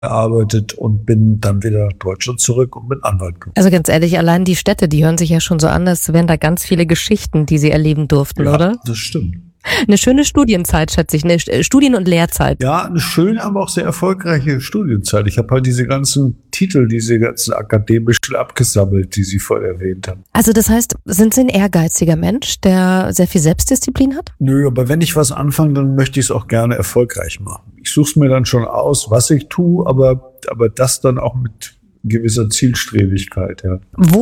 gearbeitet und bin dann wieder nach Deutschland zurück und bin Anwalt geworden. Also ganz ehrlich, allein die Städte, die hören sich ja schon so an, als wären da ganz viele Geschichten, die Sie erleben durften, Ja, oder? das stimmt. Eine schöne Studienzeit, schätze ich, eine Studien- und Lehrzeit. Ja, eine schöne, aber auch sehr erfolgreiche Studienzeit. Ich habe halt diese ganzen Titel, diese ganzen akademischen abgesammelt, die Sie vorhin erwähnt haben. Also das heißt, sind Sie ein ehrgeiziger Mensch, der sehr viel Selbstdisziplin hat? Nö, aber wenn ich was anfange, dann möchte ich es auch gerne erfolgreich machen. Ich suche es mir dann schon aus, was ich tue, aber das dann auch mit gewisser Zielstrebigkeit, ja. Wo